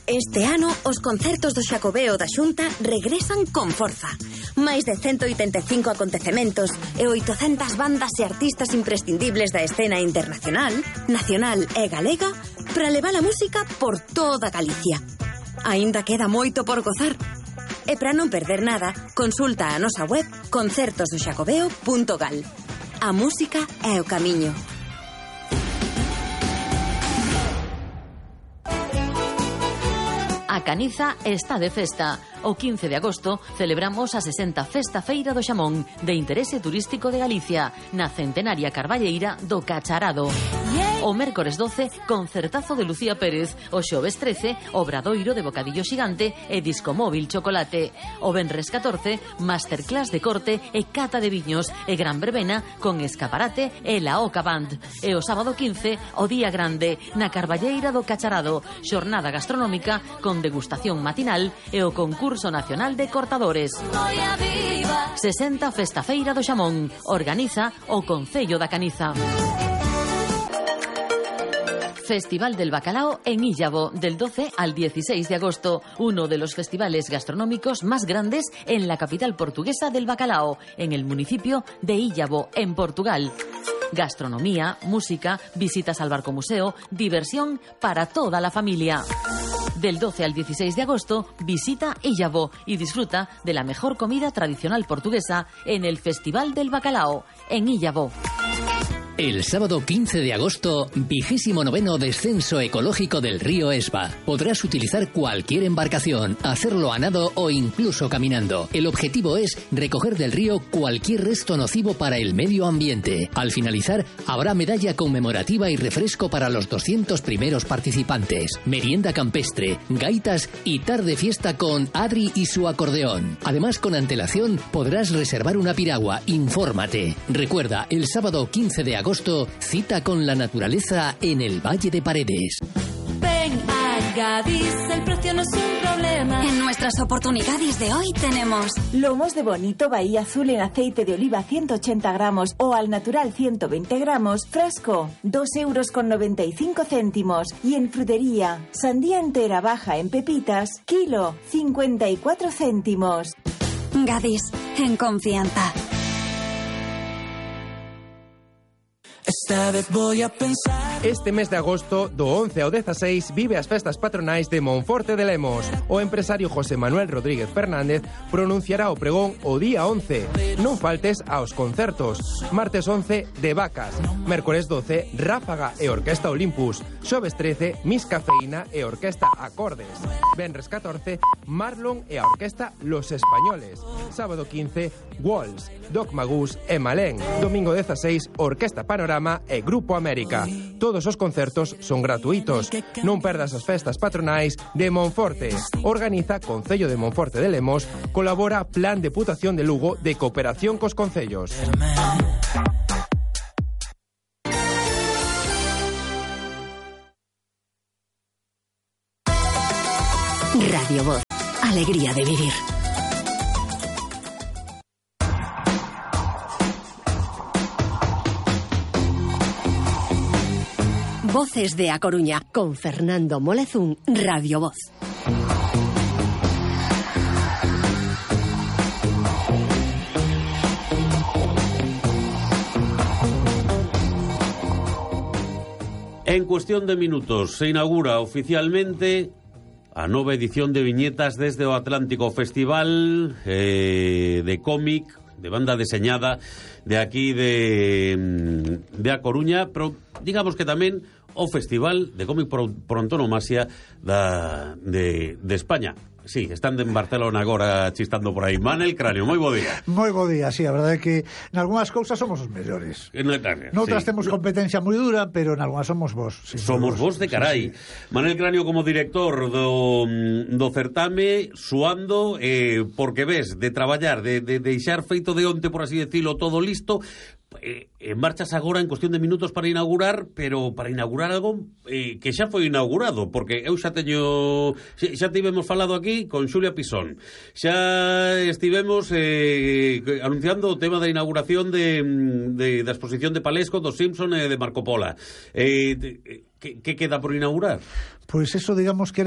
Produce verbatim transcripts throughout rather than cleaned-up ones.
Este ano, os concertos do Xacobeo da Xunta regresan con forza. Máis de ciento oitenta e cinco acontecementos e oitocentas bandas e artistas imprescindibles da escena internacional, nacional e galega para levar a música por toda Galicia. Aínda queda moito por gozar. E para non perder nada, consulta a nosa web concertos do xacobeo punto gal. A música é o camiño. A Caniza está de festa. O quince de agosto celebramos a sesenta Festa Feira do Xamón, de interese turístico de Galicia, na centenaria carballeira do Cacharado. O mércores doce, concertazo de Lucía Pérez. O xoves trece, obradoiro de bocadillo xigante e disco móvil chocolate. O venres catorce, masterclass de corte e cata de viños e gran verbena con escaparate e la Oca Band. E o sábado quince, o día grande, na carballeira do Cacharado, xornada gastronómica con degustación matinal e o concurso nacional de cortadores. sesenta Festa Feira do Xamón. Organiza o Concello da Caniza. Festival del Bacalao en Illavo, del doce al dieciséis de agosto, uno de los festivales gastronómicos más grandes en la capital portuguesa del bacalao, en el municipio de Illavo, en Portugal. Gastronomía, música, visitas al barco museo, diversión para toda la familia. Del doce al dieciséis de agosto, visita Illavo y disfruta de la mejor comida tradicional portuguesa en el Festival del Bacalao, en Illavo. El sábado quince de agosto, vigésimo noveno descenso ecológico del río Esba. Podrás utilizar cualquier embarcación, hacerlo a nado o incluso caminando. El objetivo es recoger del río cualquier resto nocivo para el medio ambiente. Al finalizar, habrá medalla conmemorativa y refresco para los doscientos primeros participantes. Merienda campestre, gaitas y tarde fiesta con Adri y su acordeón. Además, con antelación, podrás reservar una piragua. Infórmate. Recuerda, el sábado quince de agosto, cita con la naturaleza en el Valle de Paredes. Ven a Gadis, el precio no es un problema. En nuestras oportunidades de hoy tenemos lomos de bonito Bahía Azul en aceite de oliva ciento ochenta gramos o al natural ciento veinte gramos, frasco, dos euros con noventa y cinco céntimos. Y en frutería, sandía entera baja en pepitas, kilo, cincuenta y cuatro céntimos. Gadis, en confianza. Esta vez voy a pensar. Este mes de agosto, do once ao dezaseis, vive as festas patronais de Monforte de Lemos. O empresario José Manuel Rodríguez Fernández pronunciará o pregón o día once. Non faltes aos concertos. Martes once, de Vacas. Mércores doce, Ráfaga e Orquesta Olympus. Xoves trece, Miss Cafeína e Orquesta Acordes. Venres catorce, Marlon e a Orquesta Los Españoles. Sábado quince, Walls, Doc Magus e Malén. Domingo dezaseis, Orquesta Panorama e Grupo América. Todos os concertos son gratuitos. Non perdas as festas patronais de Monforte. Organiza Concello de Monforte de Lemos. Colabora Plan Deputación de Lugo de Cooperación cos Concellos. Radio Voz. Alegría de vivir. Voces de A Coruña, con Fernando Molezún, Radio Voz. En cuestión de minutos se inaugura oficialmente a nova edición de viñetas desde o Atlántico, Festival eh, de cómic, de banda deseñada de aquí de, de A Coruña, pero digamos que tamén o Festival de cómic por, por antonomasia da, de, de España. Sí, están en Barcelona agora chistando por aí. Manel Cráneo, moi bo día. Moi bo día, sí, a verdade é que en algunhas cousas somos os mellores. Noutras sí. Temos competencia moi dura, pero en algunhas somos vos. Sí, somos vos de carai. Sí, sí. Manel Cráneo como director do, do certame, suando, eh, porque ves, de traballar, de, de deixar feito de onte, por así decirlo, todo listo, eh, en marchas agora en cuestión de minutos para inaugurar, pero para inaugurar algo eh, que xa foi inaugurado, porque eu xa teño xa tivemos falado aquí con Xulia Pisón, xa estivemos eh, anunciando o tema da inauguración de, de, da exposición de Palesco, dos Simpson e de Marco Pola. eh, que, que queda por inaugurar? Pois eso, digamos que era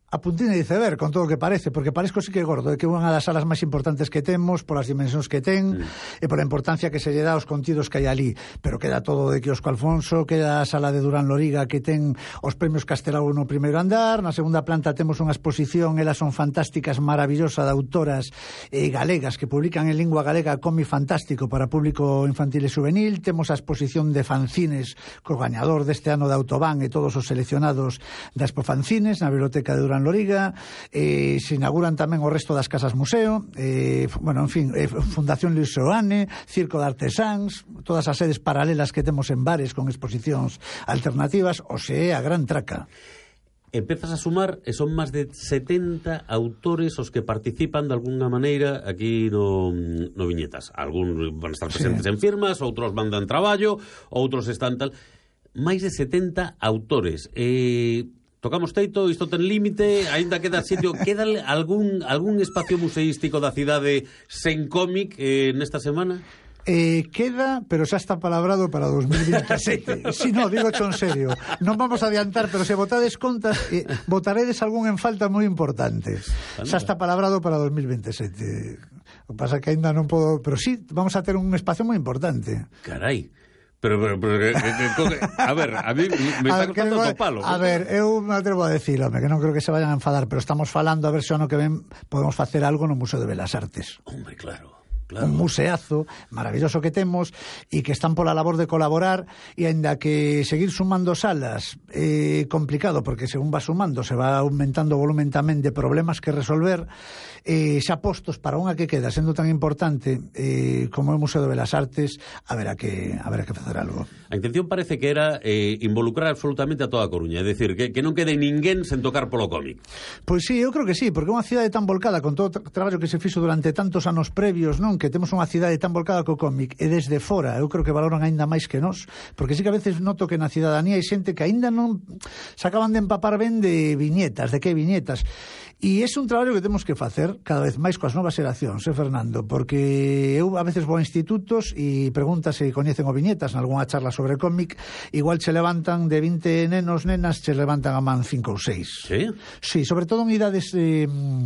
a puntina de iceberg, con todo o que parece, porque Palesco sí que é gordo, é que é unha das salas máis importantes que temos, por as dimensións que ten, mm. e por a importancia que se lle dá aos contidos que hai ali, pero queda todo de Quiosco Alfonso, queda a sala de Durán Loriga, que ten os premios Castelao no primeiro andar, na segunda planta temos unha exposición, elas son fantásticas, maravillosa, de autoras eh, galegas, que publican en lingua galega cómic fantástico para público infantil e juvenil, temos a exposición de fanzines, co gañador deste ano de Autobán e todos os seleccionados das Pofanzines, na biblioteca de Durán Loriga, eh, se inauguran tamén o resto das casas museo, eh, bueno, en fin, eh, Fundación Luis Soane, Circo de Artesáns, todas as sedes paralelas que temos en bares con exposicións alternativas, o sea, a gran traca. Empezas a sumar e son máis de setenta autores os que participan de alguna maneira aquí no, no Viñetas. Algúns van a estar presentes sí. en firmas, outros mandan traballo, outros están tal... Máis de setenta autores. Eh... Tocamos teito, isto ten límite, aínda queda sitio, queda algún algún espacio museístico da cidade sen cómic eh, nesta semana? Eh, queda, pero xa está palabrado para dos mil veintisiete. Si no, digo en serio, non vamos a adiantar, pero se votades contas, eh, votaredes algún en falta moi importante. Xa está palabrado para dos mil veintisiete. O que pasa que aínda non podo, pero sí, vamos a ter un espacio moi importante. Carai. Pero, pero, pero que, que, que, a ver, a mí me está costando o palo. A ver, eu me atrevo a decir, home, que non creo que se vayan a enfadar, pero estamos falando a ver se ano que ven podemos facer algo no Museo de Belas Artes. Hombre, claro. Claro. Un museazo maravilloso que temos e que están pola labor de colaborar, e aínda que seguir sumando salas é eh, complicado, porque según va sumando se va aumentando o volumen tamén de problemas que resolver, eh, xa postos para unha que queda sendo tan importante eh, como é o Museo de Belas Artes, haberá que, haberá que facer algo. A intención parece que era eh, involucrar absolutamente a toda a Coruña, é dicir, que, que non quede ninguén sen tocar polo cómic. Pois sí, eu creo que sí, porque é unha cidade tan volcada con todo o tra traballo que se fixo durante tantos anos previos, non? Que temos unha cidade tan volcada co cómic, e desde fora eu creo que valoran aínda máis que nós, porque sí que a veces noto que na cidadanía hai xente que aínda non se acaban de empapar ben de viñetas, de que viñetas, e é un traballo que temos que facer cada vez máis coas novas xeracións, eh, Fernando, porque eu a veces vou a institutos e pregunta se coñecen o viñetas nalgúna charla sobre cómic, igual che levantan de vinte nenos, nenas, che levantan a man cinco ou seis. Sí? Sí, sobre todo en idades eh,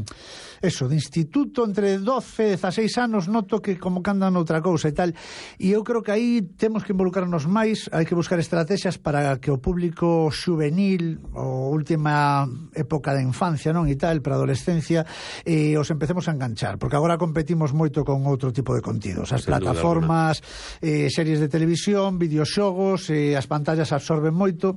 eso, de instituto, entre doce e dezasseis anos, noto que como que andan outra cousa e tal, e eu creo que aí temos que involucrarnos máis, hai que buscar estrategias para que o público juvenil, o última época da infancia, non, e tal, para a adolescencia, eh, os empecemos a enganchar, porque agora competimos moito con outro tipo de contidos, as plataformas, eh, series de televisión, videoxogos, eh, as pantallas absorben moito.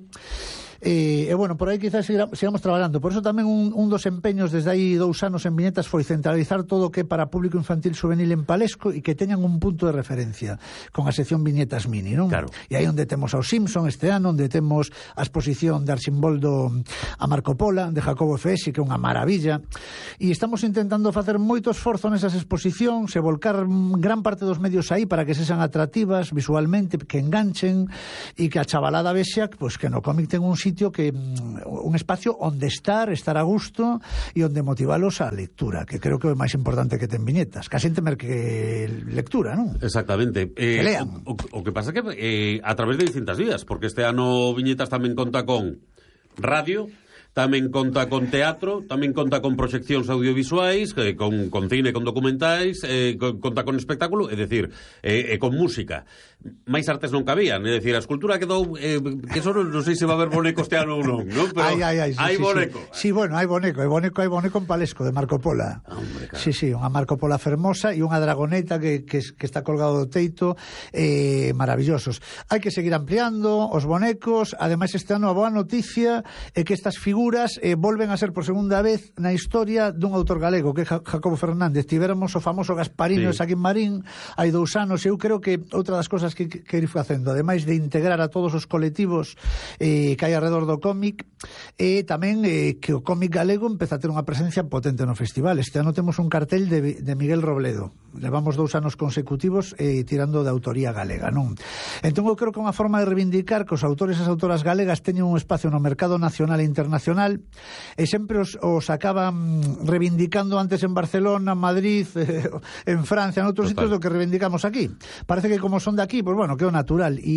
E, e bueno, por aí quizás sigamos traballando. Por eso tamén un, un dos empeños desde aí dous anos en Viñetas foi centralizar todo o que é para público infantil juvenil en Palesco e que teñan un punto de referencia con a sección Viñetas Mini, non? Claro. E aí onde temos aos Simpson este ano, onde temos a exposición de Archimboldo a Marco Pola, de Jacobo Fessi, que é unha maravilla, e estamos intentando facer moito esforzo nesas exposicións e volcar gran parte dos medios aí para que se sean atractivas visualmente, que enganchen e que a chavalada vexa pues, que no cómic ten un sitio que un espacio onde estar, estar a gusto e onde motivalos a lectura, que creo que é o máis importante que ten Viñetas, que a xente merque lectura, non? Exactamente. Eh, que lean. O, o, o que pasa que eh, a través de distintas vías, porque este ano Viñetas tamén conta con radio, tamén conta con teatro, tamén conta con proxeccións audiovisuais, eh, con, con cine, con documentais, eh, con, conta con espectáculo, é dicir, eh, eh, con música. Máis artes non cabían, é dicir, a escultura quedou, eh, que só non sei se va a haber boneco este ano ou non, non? Pero ai, ai, ai, sí, hai sí, boneco. Sí. sí, bueno, hai boneco, hai boneco, hai boneco en Palesco, de Marco Pola. Hombre, claro. Sí, sí, unha Marco Pola fermosa e unha dragoneta que, que, que está colgado do teito, eh, maravillosos. Hai que seguir ampliando os bonecos, ademais este ano a boa noticia é que estas figuras eh, volven a ser por segunda vez na historia dun autor galego, que é Jacobo Fernández. Tivéramos o famoso Gasparino sí. de Saquín Marín hai dous anos, e eu creo que outra das cosas que, que ir facendo, ademais de integrar a todos os colectivos eh, que hai alrededor do cómic, e eh, tamén eh, que o cómic galego empeza a ter unha presencia potente no festival. Este ano temos un cartel de, de Miguel Robledo, levamos dous anos consecutivos eh, tirando de autoría galega, non? Entón eu creo que é unha forma de reivindicar que os autores e as autoras galegas teñen un espacio no mercado nacional e internacional, e sempre os, os acaban reivindicando antes en Barcelona, Madrid, eh, en Francia, en outros sitios do que reivindicamos aquí. Parece que como son de aquí, pois pues bueno, que é o natural, e eu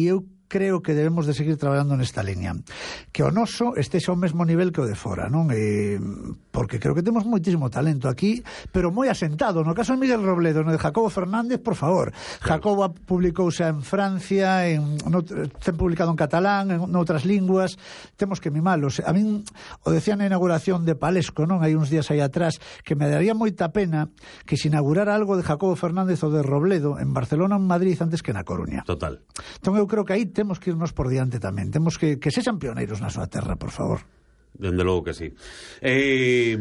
creo que debemos de seguir traballando nesta liña. Que o noso estexa ao mesmo nivel que o de fora, non? E, porque creo que temos moitísimo talento aquí, pero moi asentado. No caso de Miguel Robledo, no de Jacobo Fernández, por favor. Jacobo publicouse en Francia, en, no, ten publicado en catalán, en outras linguas, temos que mimalos. A min, o decía na inauguración de Palesco, non? Hai uns días aí atrás, que me daría moita pena que se inaugurara algo de Jacobo Fernández ou de Robledo en Barcelona ou en Madrid antes que na Coruña. Total. Entón eu creo que aí temos que irnos por diante tamén. Temos que, que sexan pioneiros na súa terra, por favor. Dende logo que sí. Eh,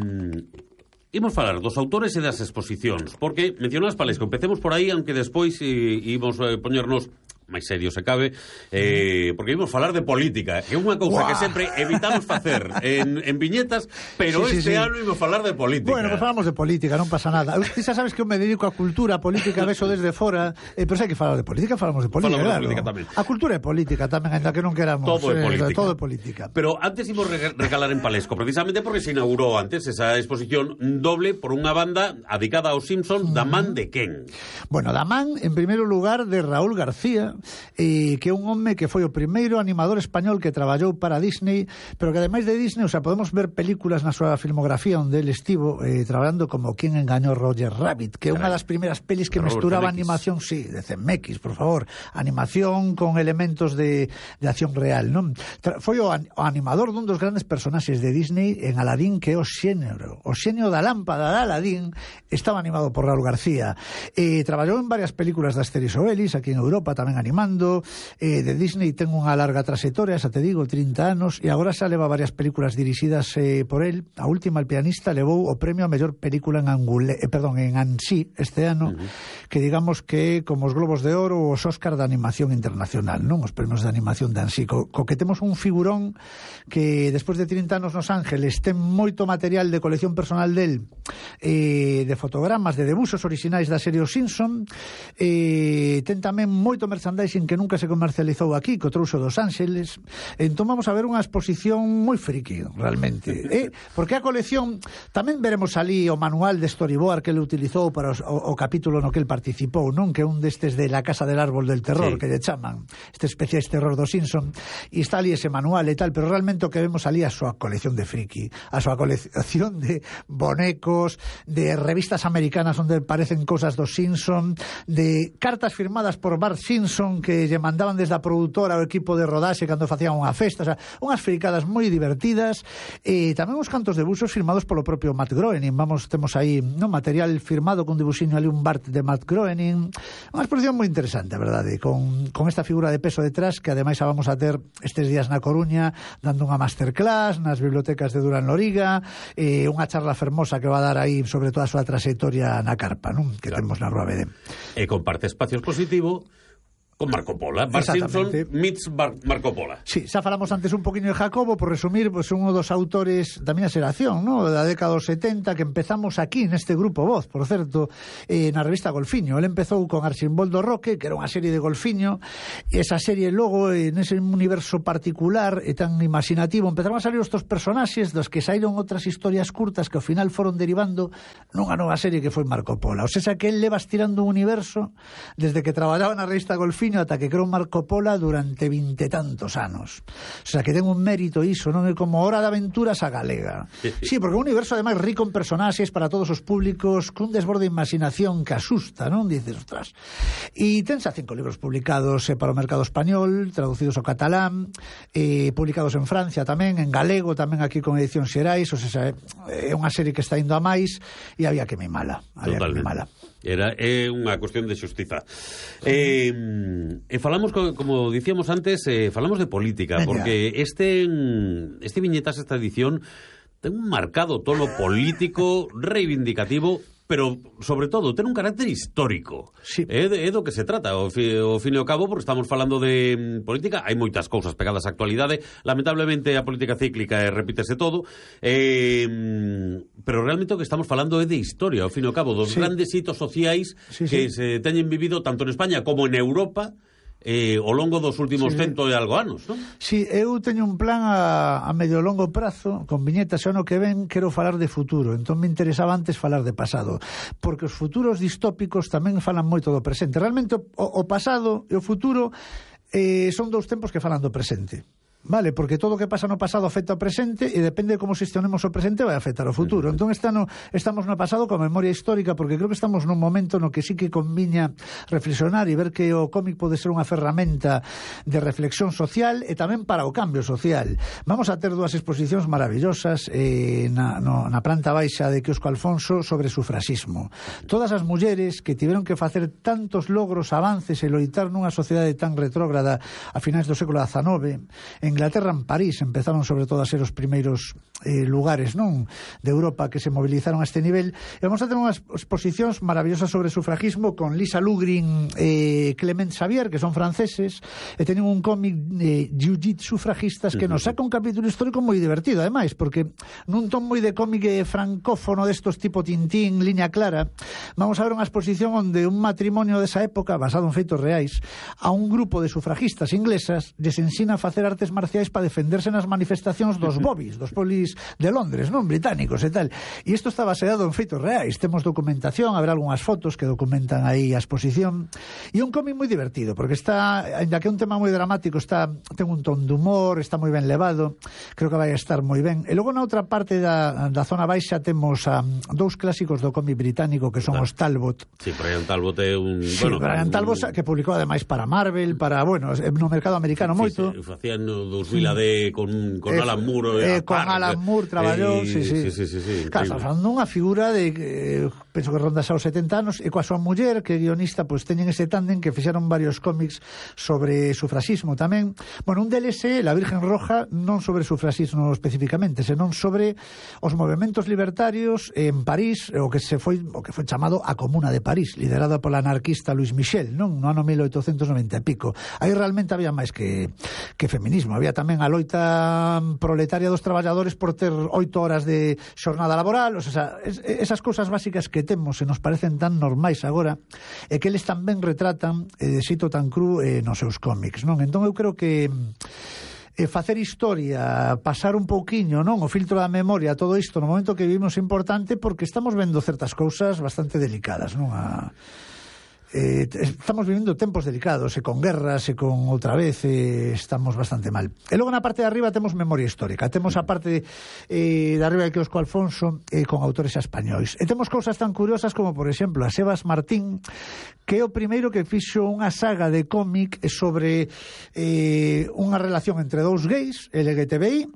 imos falar dos autores e das exposicións, porque mencionas Palesco, empecemos por aí, aunque despois eh, imos eh, poñernos máis serio se cabe, eh, porque ímos falar de política, que é unha cousa que sempre evitamos facer en, en viñetas, pero sí, sí, este sí. ano ímos falar de política. Bueno, pues falamos de política, non pasa nada. Ti xa sabes que eu me dedico a cultura, política, beso desde fora, eh, pero se hai que falar de política, falamos de política, falamos claro. de política tamén. A cultura é política tamén, ainda que non queramos. Todo é política. Eh, todo é política. Pero antes ímos regalar en Palesco, precisamente porque se inaugurou antes esa exposición doble por unha banda adicada aos Simpsons, mm. da man de quen? Bueno, da man, en primeiro lugar, de Raúl García, eh, que é un home que foi o primeiro animador español que traballou para Disney, pero que ademais de Disney, o sea, podemos ver películas na súa filmografía onde ele estivo eh, traballando como Quen engañou Roger Rabbit, que é unha das primeiras pelis que Robert mesturaba Zemeckis. Animación, sí, de Zemeckis, por favor, animación con elementos de, de acción real, non? Tra foi o, an o animador dun dos grandes personaxes de Disney en Aladín, que é o xénero, o xenio da lámpada de Aladín, estaba animado por Raúl García. Eh, traballou en varias películas da Asterix e Obelix, aquí en Europa tamén animando. Eh, de Disney ten unha larga trayectoria, xa te digo, trinta anos, e agora xa leva varias películas dirixidas eh, por él. A última, El pianista, levou o premio a mellor película en Angulé, eh, perdón, en Annecy este ano, uh -huh. que digamos que como os Globos de Oro ou os Óscar da animación internacional, non? Os premios de animación de Annecy, co, co que temos un figurón que despois de trinta anos nos Ángeles ten moito material de colección personal del, eh, de fotogramas, de debuxos orixinais da serie Os Simpson, eh, ten tamén moito merchandising que nunca se comercializou aquí, que o trouxo dos Ángeles. Entón vamos a ver unha exposición moi friki, realmente. Eh? Porque a colección, tamén veremos ali o manual de storyboard que ele utilizou para os, o, o capítulo no que el participou, non? Que é un destes de La Casa del Árbol del Terror, sí. que lle chaman, este especiais terror dos Simpson, e está ali ese manual e tal, pero realmente o que vemos ali é a súa colección de friki, a súa colección de bonecos, de revistas americanas onde parecen cosas dos Simpson, de cartas firmadas por Bart Simpson que lle mandaban desde a produtora ao equipo de rodaxe cando facían unha festa, o sea, unhas fricadas moi divertidas, e tamén uns cantos de buxos firmados polo propio Matt Groening. Vamos, temos aí no material firmado con dibuxiño ali un Bart de Matt Groening, unha exposición moi interesante, a verdade, con, con esta figura de peso detrás, que ademais a vamos a ter estes días na Coruña dando unha masterclass nas bibliotecas de Durán Loriga, e unha charla fermosa que va a dar aí sobre toda a súa trayectoria na carpa, non? Que claro. Temos na Rúa B D. E comparte espacio expositivo con Marco Pola. Bart Simpson meets Bar Marco Pola. Sí, xa falamos antes un poquinho de Jacobo, por resumir, pues un dos autores da miña xeración, ¿no? Da década dos setenta, que empezamos aquí neste grupo Voz, por certo, eh, na revista Golfiño. Ele empezou con Arximboldo Roque, que era unha serie de Golfiño, e esa serie logo, en ese universo particular e tan imaginativo, empezaron a salir estos personaxes dos que saíron outras historias curtas que ao final foron derivando nunha nova serie que foi Marco Pola. O sea, que ele leva estirando un universo desde que traballaba na revista Golfiño ata que creou Marco Pola durante vinte tantos anos. O sea, que ten un mérito iso, non é como Hora de Aventuras a galega. Sí, porque é un universo ademais rico en personaxes para todos os públicos, cun desborde de imaginación que asusta, non? Dices, ostras. E tensa cinco libros publicados eh, para o mercado español, traducidos ao catalán, eh, publicados en Francia tamén, en galego tamén aquí con Edición Xerais, o sea, é unha serie que está indo a máis e había que mimala. Había Totalmente. que mimala. Era é unha cuestión de xustiza. Eh, e falamos, como dicíamos antes, eh, falamos de política, Venga. porque este este viñetas, esta edición, ten un marcado tono político reivindicativo, pero, sobre todo, ten un carácter histórico. Sí. É, é do que se trata, ao, fi, ao fin e ao cabo, porque estamos falando de política, hai moitas cousas pegadas á actualidade, lamentablemente a política cíclica e repítese todo, eh, pero realmente o que estamos falando é de historia, ao fin e ao cabo, dos sí. grandes hitos sociais sí, que sí. se teñen vivido tanto en España como en Europa, Eh, ao longo dos últimos sí. cento e algo anos, non? Si, sí, eu teño un plan a, a medio longo prazo, con viñetas o ano que ven, quero falar de futuro, entón me interesaba antes falar de pasado, porque os futuros distópicos tamén falan moito do presente. Realmente o, o pasado e o futuro eh, son dous tempos que falan do presente. Vale, porque todo o que pasa no pasado afecta ao presente e depende de como xestionemos o presente vai afectar ao futuro. Entón está no, estamos no pasado coa memoria histórica porque creo que estamos nun momento no que sí que conviña reflexionar e ver que o cómic pode ser unha ferramenta de reflexión social e tamén para o cambio social. Vamos a ter dúas exposicións maravillosas eh, na, no, na planta baixa de Quiosco Alfonso sobre sufraxismo. Todas as mulleres que tiveron que facer tantos logros, avances e loitar nunha sociedade tan retrógrada a finais do século dezanove, en Inglaterra, en París, empezaron sobre todo a ser os primeiros eh, lugares, non, de Europa que se movilizaron a este nivel. E vamos a ter unhas exposicións maravillosas sobre sufragismo con Lisa Lugrin e eh, Clement Xavier, que son franceses, e teñen un cómic de jiu-jitsu sufragistas que nos saca un capítulo histórico moi divertido, ademais, porque nun ton moi de cómic francófono destos tipo Tintín, Liña Clara, vamos a ver unha exposición onde un matrimonio desa época, basado en feitos reais, a un grupo de sufragistas inglesas les ensina a facer artes marciais para defenderse nas manifestacións dos bobbies, dos polis de Londres, non, británicos e tal. E isto está baseado en feitos reais. Temos documentación, haberá algunhas fotos que documentan aí a exposición. E un cómic moi divertido, porque está, ainda que é un tema moi dramático, está ten un ton de humor, está moi ben levado, creo que vai a estar moi ben. E logo na outra parte da, da zona baixa temos a dous clásicos do cómic británico que son ah. os Talbot. Sí, Brian Talbot é un... Sí, bueno, Brian un... Talbot que publicou ademais para Marvel, para, bueno, no mercado americano moito. Sí, sí, facían dos mil A D con, con eh, Alan Moore. Eh, con par, Alan Moore traballou, eh, sí, sí. sí, sí, sí, sí claro, está falando unha figura de, eh, penso que ronda xa os setenta anos, e coa súa muller, que é guionista, pois teñen ese tándem que fixeron varios cómics sobre sufraxismo tamén. Bueno, un deles é La Virgen Roja, non sobre sufraxismo especificamente, senón sobre os movementos libertarios en París, o que se foi o que foi chamado a Comuna de París, liderada pola anarquista Louis Michel, non? No ano mil oitocentos noventa e pico. Aí realmente había máis que, que feminismo, había tamén a loita proletaria dos traballadores por ter oito horas de xornada laboral, o sea, esas cousas básicas que temos e nos parecen tan normais agora, e que eles tamén retratan eh, de xito tan cru eh, nos seus cómics, non? Entón eu creo que eh, facer historia, pasar un pouquiño, non, o filtro da memoria, todo isto no momento que vivimos é importante porque estamos vendo certas cousas bastante delicadas, non? A Eh, estamos vivindo tempos delicados, e con guerras, e con outra vez eh, estamos bastante mal. E logo na parte de arriba temos memoria histórica, temos a parte eh, de arriba de Quiosco Alfonso eh, con autores españois, e temos cousas tan curiosas como, por exemplo, a Sebas Martín, que é o primeiro que fixo unha saga de cómic sobre eh, unha relación entre dous gays L G T B I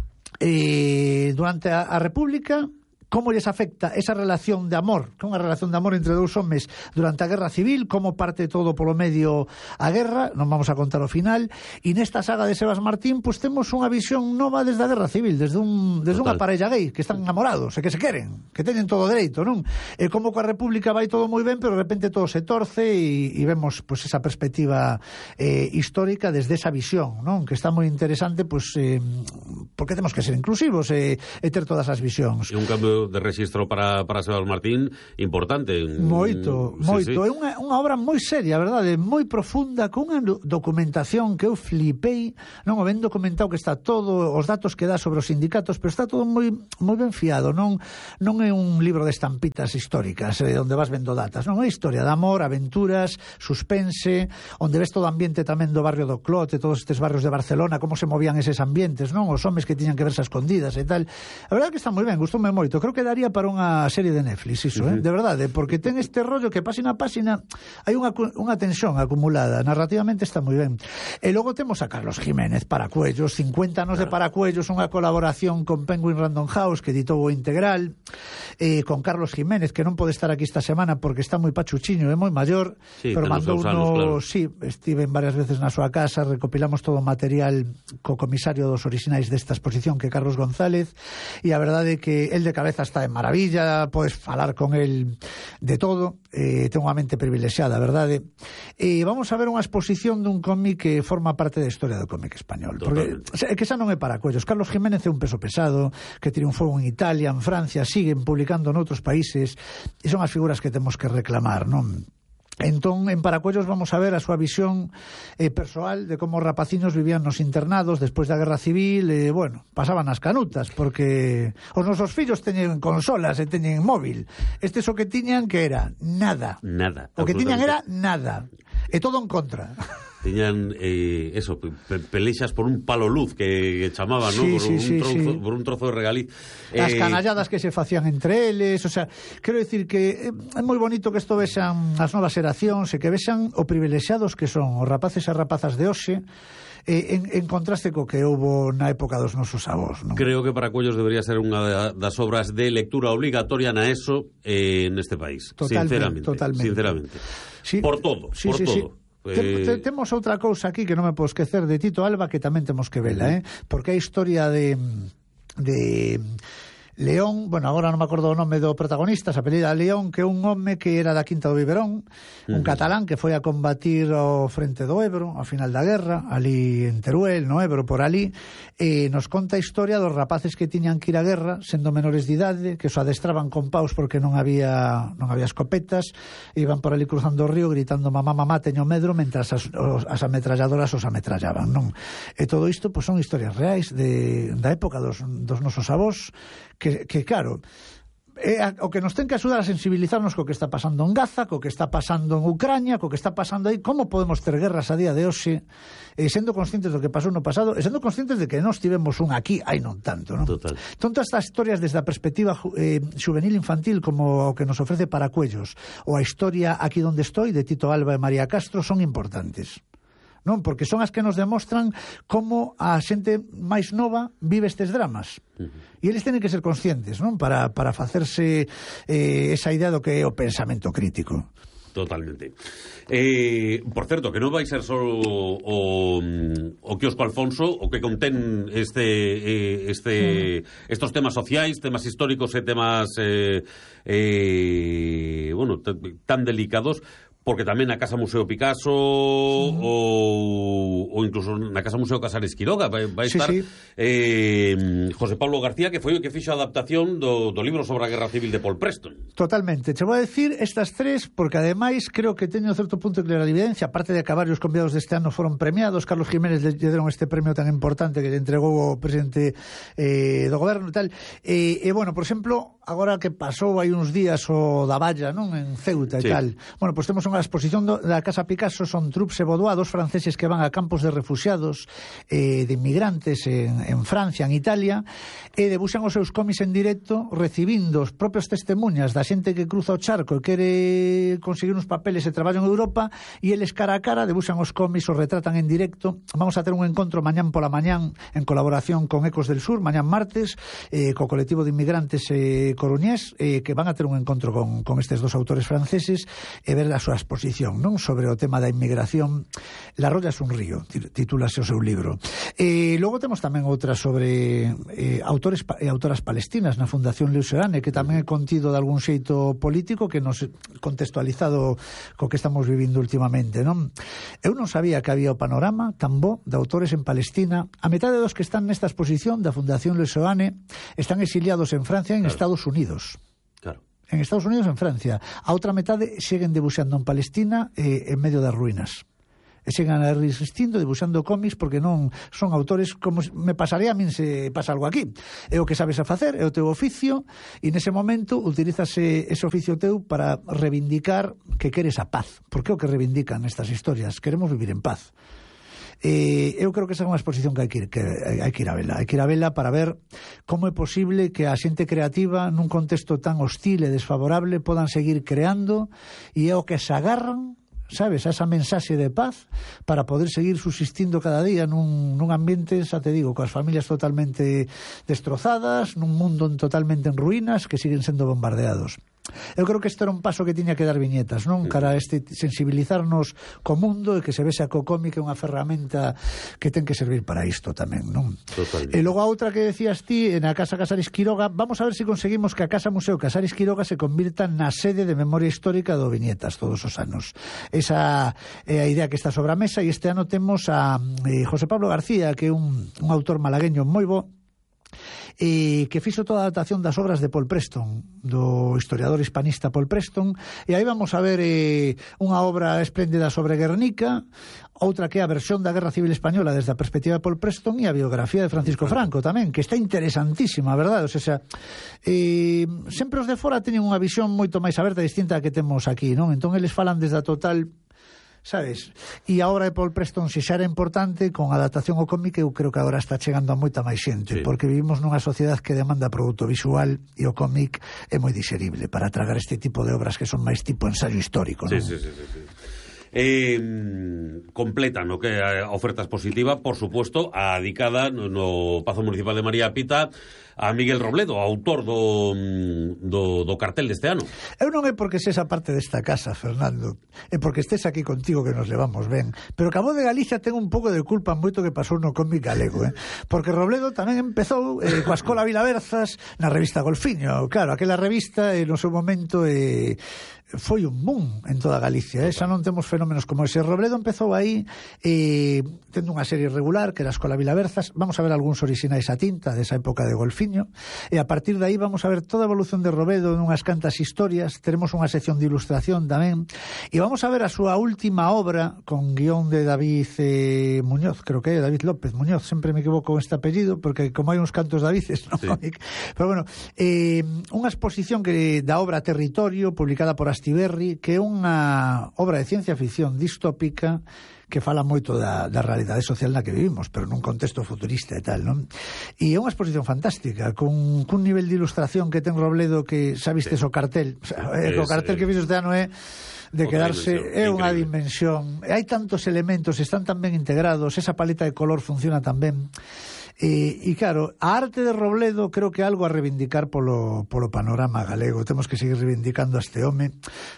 eh, durante a, a República, como lles afecta esa relación de amor, que é unha relación de amor entre dous homes durante a Guerra Civil, como parte todo polo medio a guerra, non vamos a contar o final, e nesta saga de Sebas Martín, pois pues, temos unha visión nova desde a Guerra Civil, desde un desde unha parella gay, que están enamorados, e que se queren, que teñen todo dereito, non? E como coa República vai todo moi ben, pero de repente todo se torce, e, e vemos pois pues, esa perspectiva eh, histórica desde esa visión, non? Que está moi interesante, pois, pues, eh, porque temos que ser inclusivos e, e ter todas as visións. E un cambio de registro para, para Sebas Martín importante. Moito, sí, moito. Sí. É unha, unha obra moi seria, verdade? Moi profunda, con unha documentación que eu flipei, non o ben documentado que está todo, os datos que dá sobre os sindicatos, pero está todo moi moi ben fiado, non non é un libro de estampitas históricas, eh, onde vas vendo datas, non é historia de amor, aventuras, suspense, onde ves todo o ambiente tamén do barrio do Clot, e todos estes barrios de Barcelona, como se movían eses ambientes, non? Os homes que tiñan que verse a escondidas e tal. A verdade que está moi ben, gustoume moito. Creo que daría para unha serie de Netflix iso, uh-huh. eh? De verdade, porque ten este rollo que páxina a páxina hai unha, unha tensión acumulada, narrativamente está moi ben. E logo temos a Carlos Jiménez, Paracuellos, cincuenta anos claro. de Paracuellos, unha colaboración con Penguin Random House que editou o integral, eh, con Carlos Jiménez, que non pode estar aquí esta semana porque está moi pachuchiño, é moi maior, sí, pero mandou uno, claro. Sí, estive varias veces na súa casa, recopilamos todo o material co comisario dos orixinais desta exposición, que é Carlos González, e a verdade é que el de cabeza está de maravilla, podes falar con el de todo, eh, ten unha mente privilexiada, verdade? E vamos a ver unha exposición dun cómic que forma parte da historia do cómic español, porque é que xa non é Paracuellos. Carlos Jiménez é un peso pesado que triunfou en Italia, en Francia, siguen publicando noutros países, e son as figuras que temos que reclamar, non? Entón, en Paracuellos vamos a ver a súa visión eh, persoal de como os rapaciños vivían nos internados despois da Guerra Civil, e, eh, bueno, pasaban as canutas, porque os nosos fillos teñen consolas e teñen móvil. Estes o que tiñan que era nada. Nada. O que tiñan era nada. E todo en contra. Tiñan, eh, eso, pe pelexas por un palo luz que, que chamaban, sí, ¿no? Por, sí, un sí, trozo, sí. por un trozo de regaliz. As eh... canalladas que se facían entre eles, o sea, quero dicir que é moi bonito que isto vexan as novas xeracións e que vexan o privilexiados que son os rapaces e rapazas de hoxe, eh, en, en contraste co que houbo na época dos nosos avós, non? Creo que para Cuellos debería ser unha das obras de lectura obligatoria na ESO eh, neste país. Totalmente, sinceramente. totalmente. Sinceramente. Sí, por todo, sí, por sí, todo. Sí. Eh... Te, te, temos outra cousa aquí que non me podo esquecer de Tito Alba, que tamén temos que vela, uh -huh. eh? Porque a historia de... de León, bueno, agora non me acordo o nome do protagonista, se apelida León, que é un home que era da Quinta do Biberón, un uh -huh. catalán que foi a combatir ao frente do Ebro, ao final da guerra, ali en Teruel, no Ebro, por ali, e nos conta a historia dos rapaces que tiñan que ir á guerra, sendo menores de idade, que os adestraban con paus porque non había non había escopetas, iban por ali cruzando o río gritando mamá, mamá, teño medro, mentras as, os, as ametralladoras os ametrallaban, non? E todo isto, pois, son historias reais de, da época dos, dos nosos avós, que, que claro, é o que nos ten que axudar a sensibilizarnos co que está pasando en Gaza, co que está pasando en Ucrania, co que está pasando aí, como podemos ter guerras a día de hoxe, e sendo conscientes do que pasou no pasado, e sendo conscientes de que nós tivemos un aquí, aí non tanto, non? Total. Entón, todas estas historias desde a perspectiva eh, juvenil infantil, como o que nos ofrece Paracuellos, ou a historia Aquí donde estoy, de Tito Alba e María Castro, son importantes, non? Porque son as que nos demostran como a xente máis nova vive estes dramas. Uh -huh. E eles tenen que ser conscientes, non? Para, para facerse eh, esa idea do que é o pensamento crítico. Totalmente. Eh, por certo, que non vai ser só o, o, o quiosco Alfonso o que contén este, eh, este, mm. estos temas sociais, temas históricos e temas eh, eh, bueno, tan delicados, porque tamén na Casa Museo Picasso sí. ou, ou incluso na Casa Museo Casares Quiroga vai, vai sí, estar sí. Eh, José Pablo García, que foi o que fixo a adaptación do, do libro sobre a Guerra Civil de Paul Preston. Totalmente, che vou a decir estas tres porque ademais creo que teño certo punto de clarividencia, aparte de que varios convidados deste ano foron premiados. Carlos Jiménez lle deron este premio tan importante que lle entregou o presidente eh, do goberno e tal, e, e bueno, por exemplo, agora que pasou hai uns días o da Valla, non? En Ceuta e sí. tal, bueno, pois pues temos unha exposición do, da Casa Picasso, son Trups e Baudois, dos franceses que van a campos de refugiados eh, de inmigrantes en, en Francia, en Italia, e debuxan os seus cómics en directo recibindo os propios testemunhas da xente que cruza o charco e quere conseguir uns papeles e traballo en Europa, e eles cara a cara debuxan os cómics, os retratan en directo. Vamos a ter un encontro mañán pola mañán en colaboración con Ecos del Sur, mañán martes, eh, co colectivo de inmigrantes eh, coruñés, eh, que van a ter un encontro con, con estes dos autores franceses e ver a súa exposición, non? Sobre o tema da inmigración. La rolla es un río, titúlase o seu libro. E logo temos tamén outra sobre eh, autores e autoras palestinas na Fundación Leuseane, que tamén é contido de algún xeito político que nos contextualizado co que estamos vivindo últimamente, non? Eu non sabía que había o panorama tan bo de autores en Palestina. A metade dos que están nesta exposición da Fundación Leuseane están exiliados en Francia e en claro. Estados Unidos. Claro. En Estados Unidos e en Francia. A outra metade seguen debuxando en Palestina eh, en medio das ruínas. E seguen resistindo, debuxando cómics, porque non son autores como me pasaría a min se pasa algo aquí. É o que sabes a facer, é o teu oficio, e nese momento utilízase ese oficio teu para reivindicar que queres a paz. Porque é o que reivindican estas historias. Queremos vivir en paz. Eh, eu creo que esa é unha exposición que hai que ir, que hai que ir a vela hai que ir a vela para ver como é posible que a xente creativa nun contexto tan hostil e desfavorable podan seguir creando, e é o que se agarran, sabes, a esa mensaxe de paz para poder seguir subsistindo cada día nun, nun ambiente, xa te digo, coas familias totalmente destrozadas, nun mundo totalmente en ruínas, que siguen sendo bombardeados. Eu creo que isto era un paso que tiña que dar viñetas, non? Cara a este sensibilizarnos co mundo, e que se vexa co cómic é unha ferramenta que ten que servir para isto tamén, non? Totalmente. E logo a outra que decías ti, na Casa Casares Quiroga, vamos a ver se si conseguimos que a Casa Museo Casares Quiroga se convirta na sede de memoria histórica do Viñetas todos os anos. Esa é a idea que está sobre a mesa, e este ano temos a eh, José Pablo García, que é un, un autor malagueño moi bo, e que fixo toda a adaptación das obras de Paul Preston, do historiador hispanista Paul Preston, e aí vamos a ver eh, unha obra espléndida sobre Guernica, outra que é a versión da Guerra Civil Española desde a perspectiva de Paul Preston, e a biografía de Francisco Franco tamén, que está interesantísima, verdade? O sea, eh, sempre os de fora teñen unha visión moito máis aberta e distinta a que temos aquí, non? Entón eles falan desde a total sabes? E a obra de Paul Preston, se xa era importante, con a adaptación ao cómic, eu creo que agora está chegando a moita máis xente, sí. porque vivimos nunha sociedade que demanda produto visual e o cómic é moi diserible para tragar este tipo de obras que son máis tipo ensayo histórico, non? Sí, sí, sí, sí, sí. Eh, completa no que a oferta expositiva, por supuesto, a dedicada no, no Pazo Municipal de María Pita a Miguel Robledo, autor do, do, do cartel deste ano. Eu non é porque sexa parte desta casa, Fernando, é porque estés aquí contigo que nos levamos ben, pero que a Voz de Galicia ten un pouco de culpa en moito que pasou no cómic galego, eh? Porque Robledo tamén empezou eh, coa Escola Vilaverzas na revista Golfiño, claro, aquela revista eh, no seu momento eh, foi un boom en toda Galicia, eh? Xa non temos fenómenos como ese. Robledo empezou aí eh, tendo unha serie regular que era a Escola Vilaverzas, vamos a ver algúns orixinais a tinta desa época de Golfiño, e a partir de aí vamos a ver toda a evolución de Robledo nunhas cantas historias, teremos unha sección de ilustración tamén, e vamos a ver a súa última obra con guión de David eh, Muñoz, creo que é David López Muñoz, sempre me equivoco con este apellido porque como hai uns cantos Davices no sí. cómic, pero bueno, eh, unha exposición que da obra Territorio, publicada por Astiberri, que é unha obra de ciencia ficción distópica que fala moito da, da realidade social na que vivimos, pero nun contexto futurista e tal, non? E é unha exposición fantástica, con cun nivel de ilustración que ten Robledo que xa vistes sí. o cartel, o, sea, es, o cartel que viste este ano é de quedarse, é unha dimensión, hai tantos elementos, están tan ben integrados, esa paleta de color funciona tan ben. E, e claro, a arte de Robledo creo que é algo a reivindicar polo, polo panorama galego. Temos que seguir reivindicando a este home,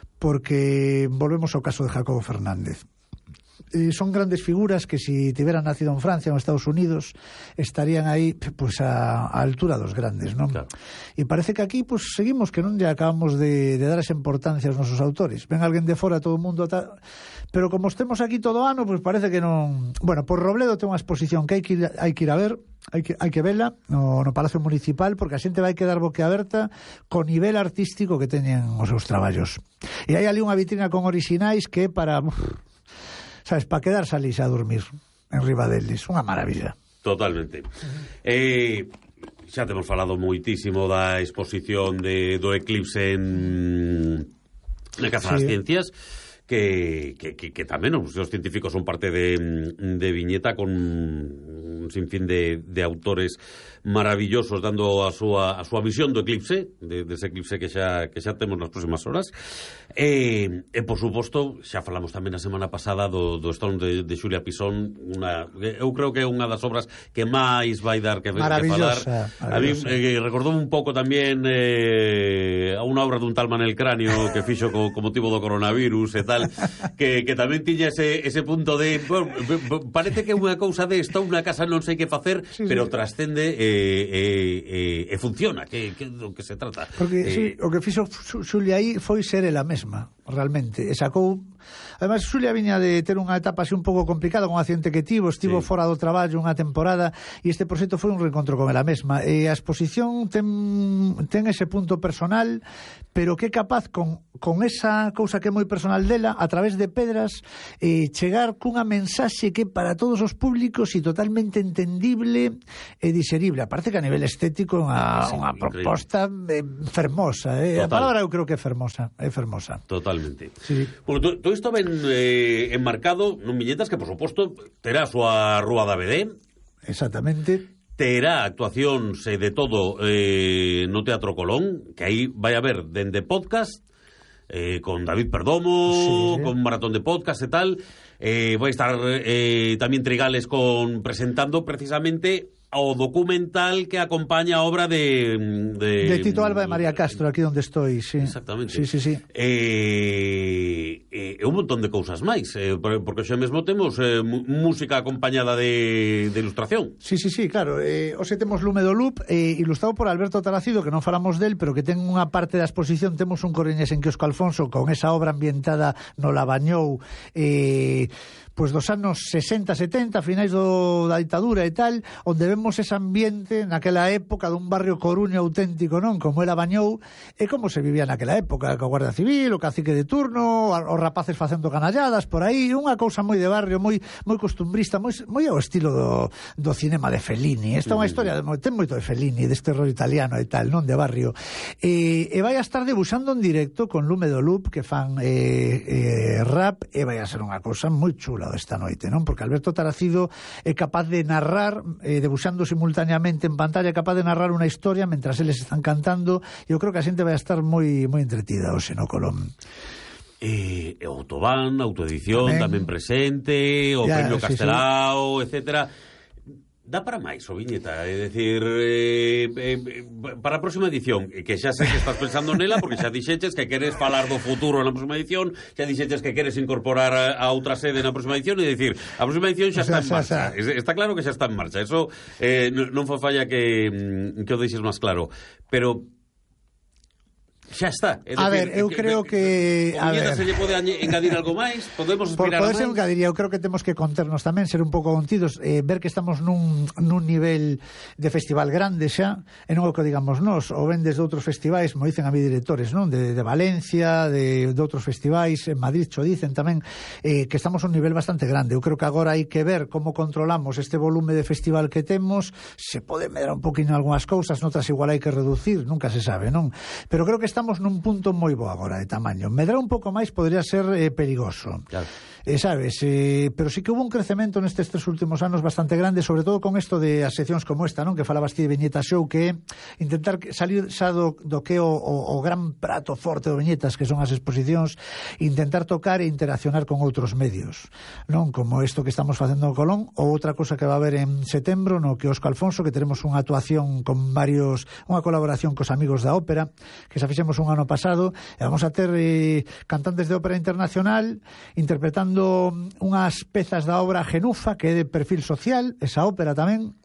porque volvemos ao caso de Jacobo Fernández. Eh, son grandes figuras que si tiveran nacido en Francia ou en Estados Unidos estarían aí pues, a, a altura dos grandes, non? Claro. E parece que aquí pues, seguimos que non lle acabamos de, de dar esa importancia aos nosos autores. Ven alguén de fora, todo o mundo ta... pero como estemos aquí todo ano, pues parece que non... Bueno, por Robledo ten unha exposición que hai que ir, hai que ir a ver, hai que, hai que vela no, no Palacio Municipal, porque a xente vai quedar boquiaberta co nivel artístico que teñen os seus traballos. E hai ali unha vitrina con orixinais que é para... sabes, para quedarse ali a dormir en riba deles, unha maravilla. Totalmente. Uh-huh. Eh, xa temos falado moitísimo da exposición de, do eclipse en na Casa sí. das Ciencias, que, que, que, que tamén os científicos son parte de, de viñeta con un sinfín de, de autores maravillosos dando a súa, a súa visión do eclipse, de, de ese eclipse que xa, que xa temos nas próximas horas. E, e por suposto, xa falamos tamén a semana pasada do, do Storm de, de Xulia Pisón, una, eu creo que é unha das obras que máis vai dar que, que falar. A mí eh, recordou un pouco tamén eh, a unha obra dun tal Manel Cráneo que fixo co, co motivo do coronavirus e tal, que, que tamén tiña ese, ese punto de bueno, parece que é unha cousa de esta, unha casa non sei que facer, sí, pero sí. trascende e eh, eh, eh, funciona, que, que do que se trata. Porque eh, sí, o que fixo Xulia aí foi ser ela mesma, realmente, e sacou. Además, Xulia viña de ter unha etapa así un pouco complicada con un accidente que tivo, estivo sí. fora do traballo unha temporada, e este proxecto foi un reencontro con ela mesma. E a exposición ten, ten ese punto personal, pero que é capaz con, con esa cousa que é moi personal dela, a través de pedras, eh, chegar cunha mensaxe que para todos os públicos e totalmente entendible e diserible. Aparte que a nivel estético unha, sí, unha proposta eh, fermosa. Eh. A palabra eu creo que é fermosa. É fermosa. Totalmente. Sí. Bueno, todo isto ven eh, enmarcado non viñetas que, por suposto, terá a súa rúa da B D. Exactamente. Terá actuacións eh, de todo eh, no Teatro Colón, que aí vai haber dende podcast, eh, con David Perdomo, sí, sí. con maratón de podcast e tal. Eh, vai estar eh, tamén Trigales con presentando precisamente o documental que acompaña a obra de... De, de Tito Alba e María Castro, aquí onde estoy, sí. Exactamente. Sí, sí, sí. E eh, eh, un montón de cousas máis, eh, porque xa mesmo temos eh, música acompañada de, de ilustración. Sí, sí, sí, claro. Eh, hoxe temos Lume do Loop, eh, ilustrado por Alberto Taracido, que non falamos del, pero que ten unha parte da exposición, temos un Corriñés en Quiosco Alfonso, con esa obra ambientada no Labañou, eh... pois dos anos sesenta, setenta, finais do, da ditadura e tal, onde vemos vemos ese ambiente naquela época dun barrio Coruña auténtico, non? Como era Bañou, e como se vivía naquela época, co Guardia Civil, o cacique de turno, os rapaces facendo canalladas por aí, unha cousa moi de barrio, moi moi costumbrista, moi, moi ao estilo do, do cinema de Fellini. Esta é unha historia, de, ten moito de Fellini, deste rollo italiano e tal, non? De barrio. E, e vai a estar debuxando en directo con Lume do Loop, que fan eh, eh, rap, e vai a ser unha cousa moi chula esta noite, non? Porque Alberto Taracido é capaz de narrar, eh, debuxando simultaneamente en pantalla, é capaz de narrar unha historia mentras eles están cantando, e eu creo que a xente vai a estar moi moi entretida hoxe no Colón. E eh, Autobán, Autoedición tamén, tamén presente, o ya, Premio sí, Castelao, sí. etcétera. Dá para máis o Viñeta, é dicir, eh, eh, para a próxima edición, que xa sei que estás pensando nela, porque xa dixeches que queres falar do futuro na próxima edición, xa dixeches que queres incorporar a, a outra sede na próxima edición, é dicir, a próxima edición xa está en marcha. Está claro que xa está en marcha, eso eh, non foi falla que, que o deixes máis claro, pero xa está. É a ver, eu que, creo que... A ver, se lle pode engadir algo máis? Podemos aspirar por, a máis? Por engadiría, eu creo que temos que conternos tamén, ser un pouco contidos, eh, ver que estamos nun, nun nivel de festival grande xa, e non o que digamos nós, ou ven desde outros festivais, mo dicen a mí directores, non? De, de Valencia, de, de outros festivais, en Madrid xo dicen tamén, eh, que estamos a un nivel bastante grande. Eu creo que agora hai que ver como controlamos este volume de festival que temos, se pode medrar un poquinho algunhas cousas, noutras igual hai que reducir, nunca se sabe, non? Pero creo que estamos Estamos nun punto moi bo agora de tamaño. Medrar un pouco máis podría ser eh, perigoso. Claro. Eh, sabes, eh, pero sí que hubo un crecemento nestes tres últimos anos bastante grande, sobre todo con isto de as seccións como esta, non? Que falabas ti de Viñeta Show, que intentar salir xa do, do que o, o, o gran prato forte do Viñetas, que son as exposicións, intentar tocar e interaccionar con outros medios, non? Como isto que estamos facendo no Colón, ou outra cosa que va a haber en setembro no Quiosco Alfonso, que teremos unha actuación con varios, unha colaboración cos amigos da ópera, que xa fixemos un ano pasado, e vamos a ter eh, cantantes de ópera internacional interpretando unhas pezas da obra Genufa, que é de perfil social, esa ópera tamén,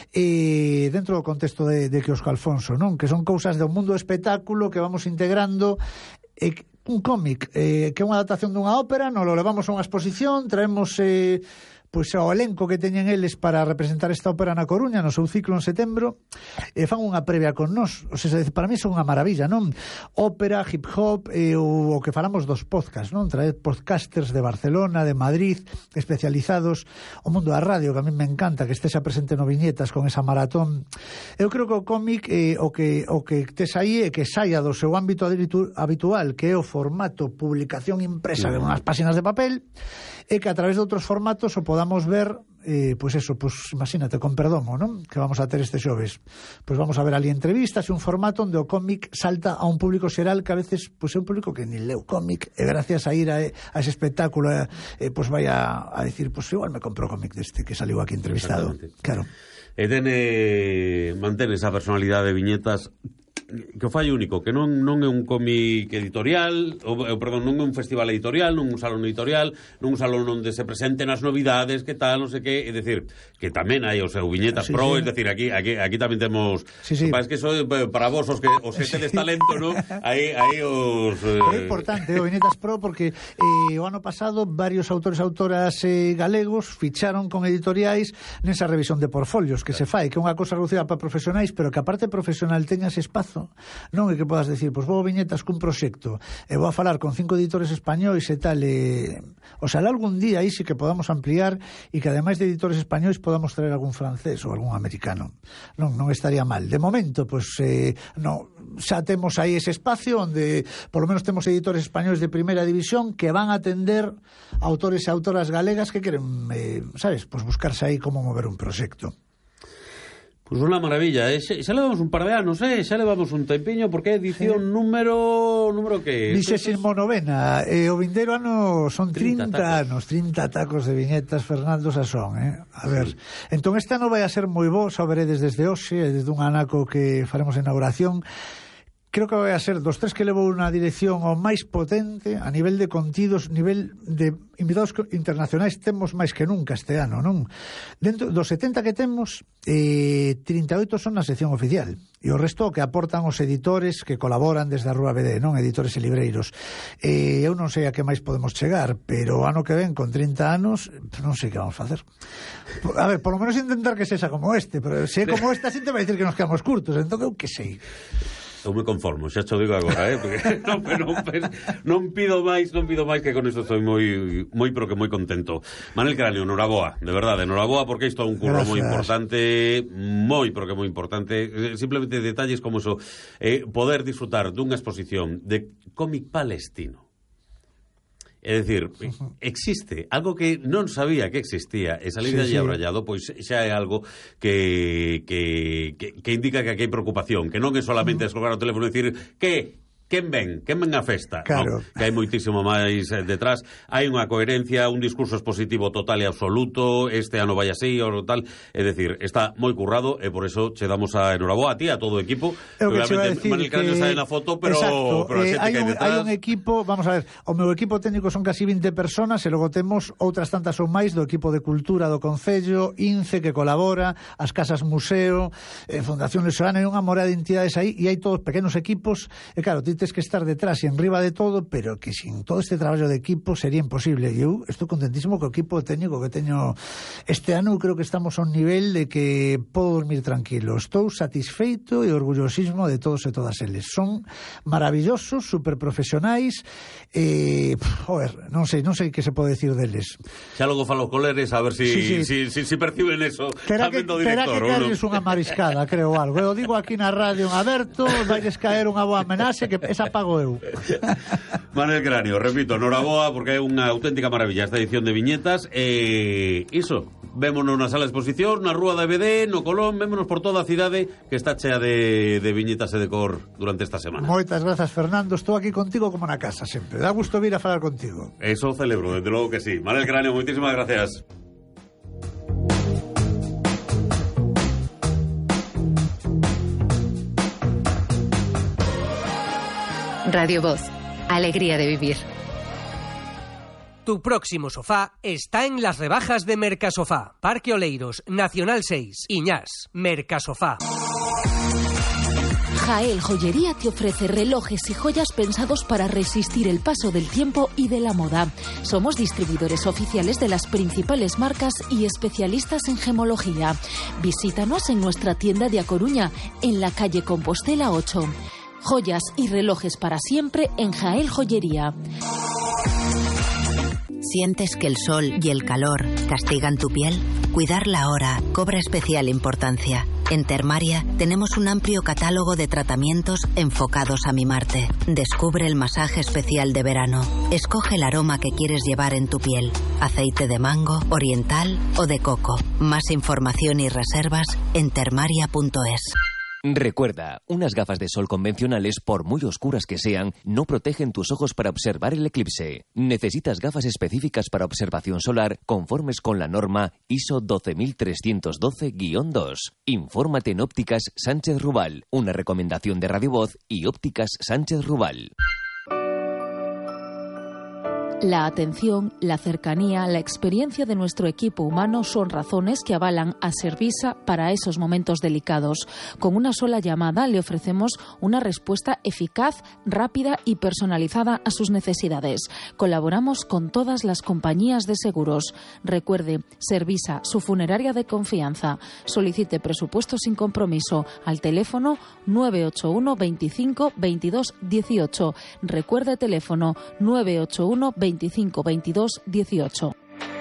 e dentro do contexto de, de Quiosco Alfonso, non? Que son cousas do mundo do espectáculo que vamos integrando, e un cómic eh, que é unha adaptación dunha ópera, nos lo levamos a unha exposición, traemos eh, pois ao elenco que teñen eles para representar esta ópera na Coruña no seu ciclo en setembro, e fan unha previa con nós. O sea, para mí son unha maravilla, non? Ópera, hip hop, e o, o que falamos dos podcasts, non? Traer podcasters de Barcelona, de Madrid, especializados, o mundo da radio, que a mí me encanta que estexa presente no Viñetas con esa maratón. Eu creo que o cómic eh, o que o que tes aí é que saia do seu ámbito habitual, que é o formato publicación impresa de unhas páxinas de papel, e que a través de outros formatos o podamos ver, eh, pois eso, pois imagínate, con Perdomo, non? Que vamos a ter este xoves. Pois vamos a ver ali entrevistas e un formato onde o cómic salta a un público xeral que a veces pois é un público que ni leu cómic, e gracias a ir a, a ese espectáculo eh, pois vai a, a decir, pois igual me compro o cómic deste que saliu aquí entrevistado. Claro. E tene, mantén esa personalidade de Viñetas que o fai único, que non non é un cómic editorial, ou, perdón, non é un festival editorial, non un salón editorial, non un salón onde se presenten as novidades, que tal, non sei que, é dicir, que tamén hai o seu Viñetas sí, Pro, sí. É dicir, aquí aquí aquí tamén temos, sí, sí. Parece que eso para vos os que os que tedes talento, non? Aí aí os eh... é importante o Viñetas Pro porque eh, o ano pasado varios autores e autoras eh, galegos ficharon con editoriais nesa revisión de portfolios que claro. Se fai, que é unha cosa reducida para profesionais, pero que a parte profesional teña ese espazo. Non é que podas decir, pois vou Viñetas cun proxecto e vou a falar con cinco editores españois e tal, e... o sea, algún día aí sí que podamos ampliar e que ademais de editores españois podamos traer algún francés ou algún americano. Non, non estaría mal. De momento, pois eh, no, xa temos aí ese espacio onde por lo menos temos editores españois de primeira división que van a atender autores e autoras galegas que queren, eh, sabes, pois buscarse aí como mover un proxecto. Pois pues unha maravilla, eh? xa, xa levamos un par de anos, eh? xa levamos un tempiño, porque é edición sí. número... número que... Vixésimo novena, e o vindeiro ano son trinta, trinta anos, trinta tacos de Viñetas, Fernando Sasón, eh? A ver, sí. Entón este ano vai a ser moi bo, xa veredes desde hoxe, desde un anaco que faremos a inauguración, creo que vai a ser dos tres que levou unha dirección o máis potente a nivel de contidos, nivel de invitados internacionais temos máis que nunca este ano, non? Dentro dos setenta que temos, eh, trinta e oito son na sección oficial e o resto que aportan os editores que colaboran desde a Rúa B D, non? Editores e libreiros. Eh, eu non sei a que máis podemos chegar, pero o ano que ven con trinta anos non sei que vamos facer. A ver, por lo menos intentar que sexa como este, pero se é como esta xente vai dicir que nos quedamos curtos, entón eu que sei. Eu me conformo, xa te digo agora, eh? Porque non, non, non pido máis, non pido máis, que con isto estou moi, moi, pero que moi contento. Manel Cráneo, noraboa, de verdade, noraboa, porque isto é un curro moi importante, moi, pero que moi importante. Simplemente detalles como eso, eh, poder disfrutar dunha exposición de cómic palestino. É dicir, existe algo que non sabía que existía, e salir sí, de allí sí. abrallado, pois xa é algo que, que, que, que indica que aquí hai preocupación, que non é solamente descolgar o teléfono e dicir que quen ven, quen ven a festa, claro. No, que hai moitísimo máis detrás, hai unha coherencia, un discurso expositivo total e absoluto, este ano vai así ou tal, é dicir, está moi currado e por eso che damos a enhoraboa a ti, a todo o equipo. Obviamente Manel Cráneo está na foto, pero, pero a xente eh, que hai un, detrás. Hai un equipo, vamos a ver, o meu equipo técnico son casi vinte personas e logo temos outras tantas ou máis do equipo de cultura do Concello, INCE que colabora, as casas museo, eh, Fundación Lesolana, hai unha morada de entidades aí e hai todos pequenos equipos, e claro, ti tes que estar detrás e enriba de todo, pero que sin todo este traballo de equipo sería imposible. E eu estou contentísimo co equipo técnico que teño este ano. Creo que estamos a un nivel de que podo dormir tranquilo. Estou satisfeito e orgullosísimo de todos e todas eles. Son maravillosos, super profesionais e, joder, non sei, non sei que se pode decir deles. Xa logo falo coleres a ver si, sí, sí. si, si, si perciben eso. Terá que, terá que caerles unha mariscada, creo algo. Eu digo aquí na radio en aberto, vais caer unha boa amenaxe que esa pago eu. Manel Cráneo, repito, noraboa, porque é unha auténtica maravilla esta edición de viñetas. E iso, vémonos na sala de exposición, na Rúa da B D, no Colón, vémonos por toda a cidade que está chea de, de viñetas e de cor durante esta semana. Moitas grazas, Fernando, estou aquí contigo como na casa sempre. Dá gusto vir a falar contigo. Eso celebro, desde logo que sí. Manel Cráneo, moitísimas gracias. Radio Voz, alegría de vivir. Tu próximo sofá está en las rebajas de Mercasofá. Parque Oleiros, Nacional seis, Iñás, Mercasofá. Jael Joyería te ofrece relojes y joyas pensados para resistir el paso del tiempo y de la moda. Somos distribuidores oficiales de las principales marcas y especialistas en gemología. Visítanos en nuestra tienda de A Coruña, en la calle Compostela ocho. Joyas y relojes para siempre en Jael Joyería. ¿Sientes que el sol y el calor castigan tu piel? Cuidarla ahora cobra especial importancia. En Termaria tenemos un amplio catálogo de tratamientos enfocados a mimarte. Descubre el masaje especial de verano. Escoge el aroma que quieres llevar en tu piel. Aceite de mango, oriental o de coco. Más información y reservas en termaria punto es. Recuerda, unas gafas de sol convencionales, por muy oscuras que sean, no protegen tus ojos para observar el eclipse. Necesitas gafas específicas para observación solar conformes con la norma I S O doce mil trescientos doce guión dos. Infórmate en Ópticas Sánchez Rubal, una recomendación de Radio Voz y Ópticas Sánchez Rubal. La atención, la cercanía, la experiencia de nuestro equipo humano son razones que avalan a Servisa para esos momentos delicados. Con una sola llamada le ofrecemos una respuesta eficaz, rápida y personalizada a sus necesidades. Colaboramos con todas las compañías de seguros. Recuerde, Servisa, su funeraria de confianza. Solicite presupuesto sin compromiso al teléfono nueve ocho uno veinticinco veintidós dieciocho. Recuerde teléfono nueve ocho uno veinticinco veintidós dieciocho.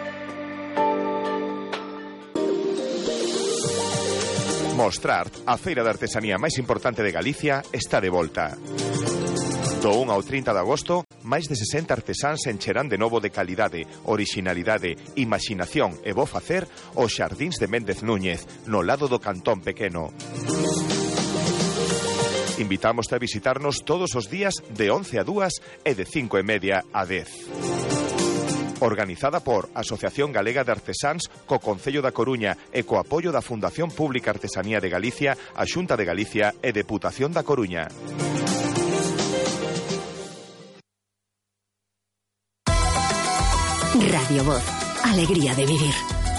Mostrart, a feira de artesanía máis importante de Galicia, está de volta. Do un ao trinta de agosto, máis de sesenta artesáns encherán de novo de calidade, orixinalidade, imaginación e bo facer os xardíns de Méndez Núñez, no lado do Cantón Pequeno. Invitámoste a visitarnos todos os días de once a dúas e de cinco e media a dez. Organizada por Asociación Galega de Artesáns co Concello da Coruña e co apoio da Fundación Pública Artesanía de Galicia, a Xunta de Galicia e Deputación da Coruña. Radio Voz. Alegría de vivir.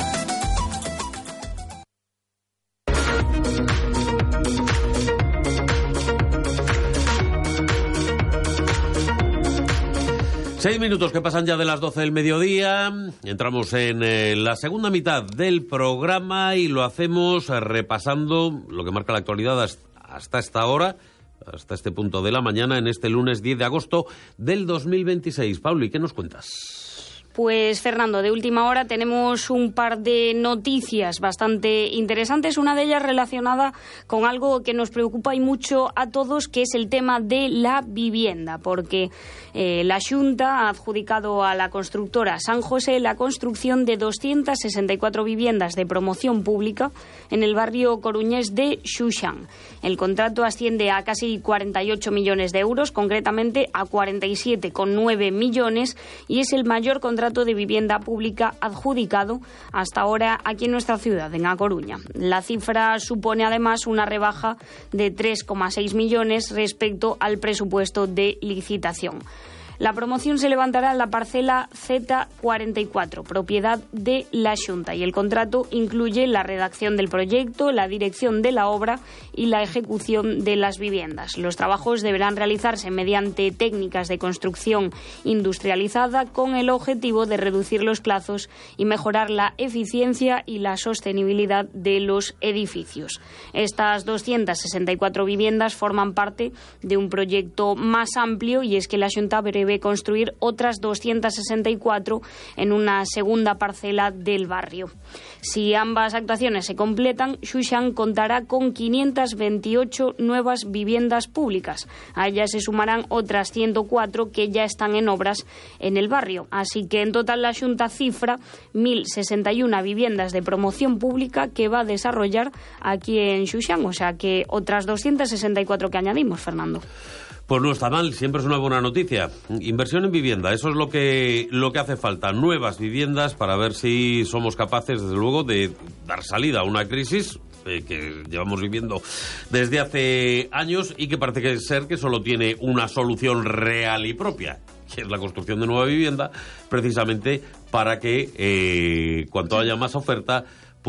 Seis minutos que pasan ya de las doce del mediodía. Entramos en eh, la segunda mitad del programa y lo hacemos eh, repasando lo que marca la actualidad hasta esta hora, hasta este punto de la mañana, en este lunes diez de agosto del dos mil veintiséis. Pauli, ¿qué nos cuentas? Pues, Fernando, de última hora tenemos un par de noticias bastante interesantes. Una de ellas relacionada con algo que nos preocupa y mucho a todos, que es el tema de la vivienda, porque eh, la Xunta ha adjudicado a la constructora San José la construcción de doscientas sesenta y cuatro viviendas de promoción pública en el barrio coruñés de Xuxán. El contrato asciende a casi cuarenta y ocho millones de euros, concretamente a cuarenta y siete coma nueve millones, y es el mayor contrato de vivienda pública adjudicado hasta ahora aquí en nuestra ciudad, en A Coruña. La cifra supone además una rebaja de tres coma seis millones respecto al presupuesto de licitación. La promoción se levantará en la parcela Z cuarenta y cuatro, propiedad de la Xunta, y el contrato incluye la redacción del proyecto, la dirección de la obra y la ejecución de las viviendas. Los trabajos deberán realizarse mediante técnicas de construcción industrializada con el objetivo de reducir los plazos y mejorar la eficiencia y la sostenibilidad de los edificios. Estas doscientas sesenta y cuatro viviendas forman parte de un proyecto más amplio, y es que la Xunta prevé construir otras doscientas sesenta y cuatro en una segunda parcela del barrio. Si ambas actuaciones se completan, Xuxán contará con quinientas veintiocho nuevas viviendas públicas. A ellas se sumarán otras ciento cuatro que ya están en obras en el barrio. Así que en total la Xunta cifra mil sesenta y una viviendas de promoción pública que va a desarrollar aquí en Xuxán. O sea que otras doscientas sesenta y cuatro que añadimos, Fernando. Pues no está mal, siempre es una buena noticia. Inversión en vivienda, eso es lo que, lo que hace falta. Nuevas viviendas para ver si somos capaces, desde luego, de dar salida a una crisis eh, que llevamos viviendo desde hace años y que parece que ser que solo tiene una solución real y propia, que es la construcción de nueva vivienda, precisamente para que eh, cuanto haya más oferta,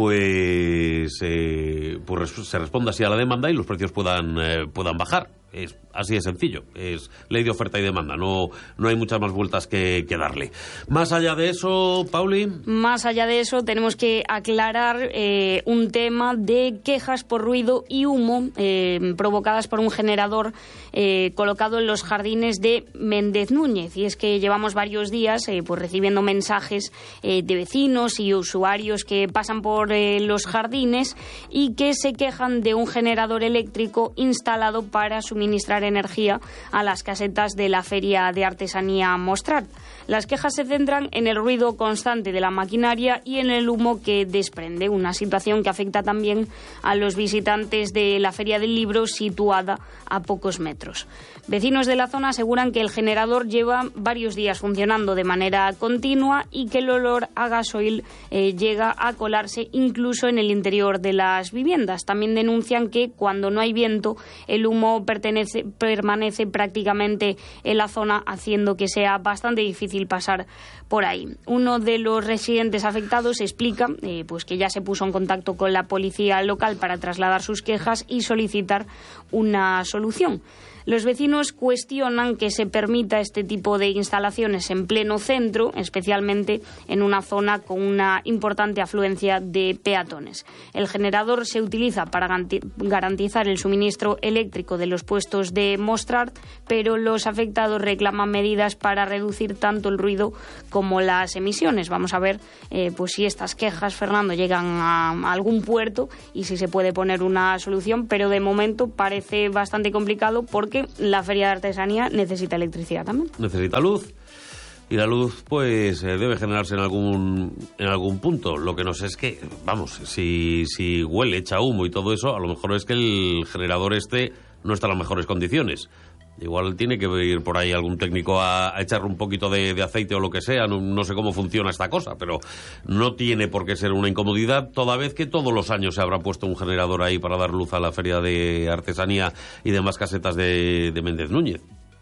pues, eh, pues se responda así a la demanda y los precios puedan, eh, puedan bajar. Es así de sencillo, es ley de oferta y demanda, no, no hay muchas más vueltas que, que darle. Más allá de eso, Pauli. Más allá de eso, tenemos que aclarar eh, un tema de quejas por ruido y humo eh, provocadas por un generador eh, colocado en los jardines de Méndez Núñez. Y es que llevamos varios días eh, pues recibiendo mensajes eh, de vecinos y usuarios que pasan por eh, los jardines y que se quejan de un generador eléctrico instalado para suministrar energía a las casetas de la Feria de Artesanía Mostrat. Las quejas se centran en el ruido constante de la maquinaria y en el humo que desprende, una situación que afecta también a los visitantes de la Feria del Libro, situada a pocos metros. Vecinos de la zona aseguran que el generador lleva varios días funcionando de manera continua y que el olor a gasoil eh, llega a colarse incluso en el interior de las viviendas. También denuncian que cuando no hay viento, el humo pertenece, permanece prácticamente en la zona, haciendo que sea bastante difícil pasar por ahí. Uno de los residentes afectados explica eh, pues que ya se puso en contacto con la policía local para trasladar sus quejas y solicitar una solución. Los vecinos cuestionan que se permita este tipo de instalaciones en pleno centro, especialmente en una zona con una importante afluencia de peatones. El generador se utiliza para garantizar el suministro eléctrico de los puestos de Mostrat, pero los afectados reclaman medidas para reducir tanto el ruido como las emisiones. Vamos a ver eh, pues si estas quejas, Fernando, llegan a, a algún puerto y si se puede poner una solución, pero de momento parece bastante complicado porque la Feria de Artesanía necesita electricidad también. Necesita luz. Y la luz, pues, eh, debe generarse en algún en algún punto. Lo que no sé es que, vamos, si, si huele, echa humo y todo eso, a lo mejor es que el generador este no está en las mejores condiciones. Igual tiene que ir por ahí algún técnico a, a echarle un poquito de, de aceite o lo que sea. No, no sé cómo funciona esta cosa, pero no tiene por qué ser una incomodidad, toda vez que todos los años se habrá puesto un generador ahí para dar luz a la Feria de Artesanía y demás casetas de, de Méndez Núñez.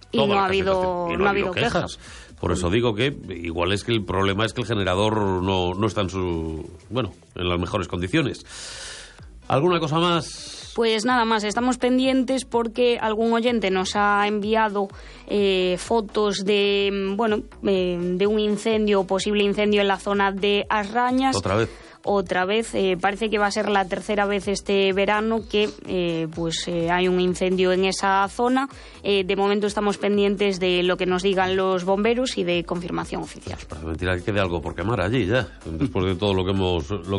y no ha habido, y no ha habido quejas. quejas. Por eso digo que igual es que el problema es que el generador no, no está en su, bueno, en las mejores condiciones. ¿Alguna cosa más? Pues nada más, estamos pendientes porque algún oyente nos ha enviado eh, fotos de, bueno, eh, de un incendio, posible incendio en la zona de As Rañas. Otra vez. Otra vez, eh, parece que va a ser la tercera vez este verano que eh, pues eh, hay un incendio en esa zona. Eh, de momento estamos pendientes de lo que nos digan los bomberos y de confirmación oficial. Parece mentira que quede algo por quemar allí ya, después de todo lo que hemos... Lo